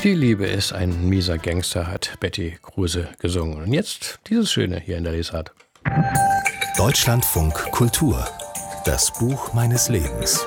Die Liebe ist ein mieser Gangster, hat Betty Kruse gesungen. Und jetzt dieses Schöne hier in der Lesart. Deutschlandfunk Kultur. Das Buch meines Lebens.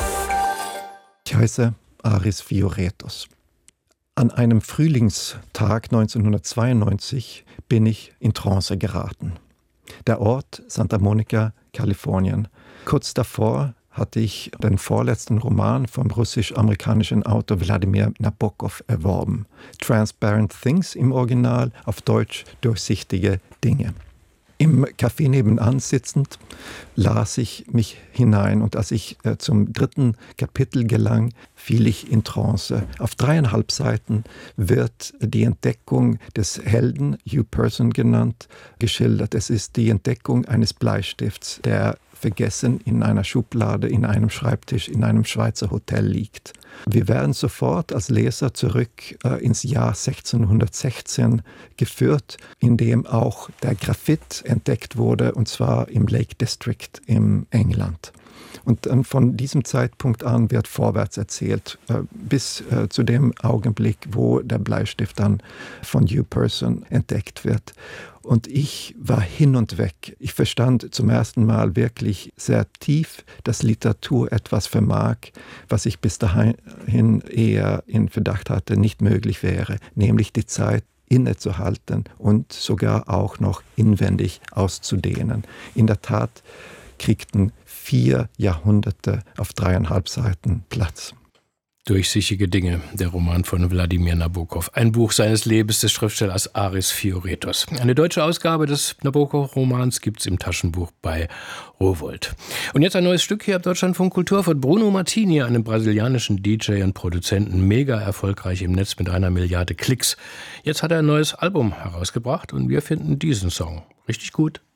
Ich heiße Aris Fioretos. An einem Frühlingstag 1992 bin ich in Trance geraten. Der Ort Santa Monica, Kalifornien. Kurz davor hatte ich den vorletzten Roman vom russisch-amerikanischen Autor Wladimir Nabokov erworben. Transparent Things im Original, auf Deutsch Durchsichtige Dinge. Im Café nebenan sitzend las ich mich hinein und als ich zum 3. Kapitel gelang, fiel ich in Trance. Auf 3,5 Seiten wird die Entdeckung des Helden, Hugh Person genannt, geschildert. Es ist die Entdeckung eines Bleistifts, der vergessen in einer Schublade, in einem Schreibtisch, in einem Schweizer Hotel liegt. Wir werden sofort als Leser zurück ins Jahr 1616 geführt, in dem auch der Graphit entdeckt wurde, und zwar im Lake District in England. Und dann von diesem Zeitpunkt an wird vorwärts erzählt, bis zu dem Augenblick, wo der Bleistift dann von Hugh Person entdeckt wird. Und ich war hin und weg. Ich verstand zum ersten Mal wirklich sehr tief, dass Literatur etwas vermag, was ich bis dahin eher in Verdacht hatte, nicht möglich wäre, nämlich die Zeit innezuhalten und sogar auch noch inwendig auszudehnen. In der Tat kriegten 4 Jahrhunderte auf 3,5 Seiten Platz. Durchsichtige Dinge, der Roman von Wladimir Nabokov. Ein Buch seines Lebens des Schriftstellers Aris Fioretos. Eine deutsche Ausgabe des Nabokov-Romans gibt's im Taschenbuch bei Rowohlt. Und jetzt ein neues Stück hier am Deutschlandfunk Kultur von Bruno Martini, einem brasilianischen DJ und Produzenten, mega erfolgreich im Netz mit 1 Milliarde Klicks. Jetzt hat er ein neues Album herausgebracht und wir finden diesen Song richtig gut.